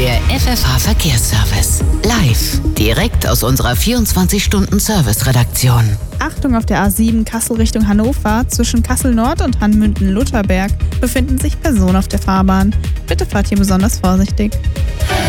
Der FFH Verkehrsservice. Live. Direkt aus unserer 24-Stunden-Service-Redaktion. Achtung, auf der A7 Kassel Richtung Hannover zwischen Kassel Nord und Hanmünden-Lutherberg befinden sich Personen auf der Fahrbahn. Bitte fahrt hier besonders vorsichtig.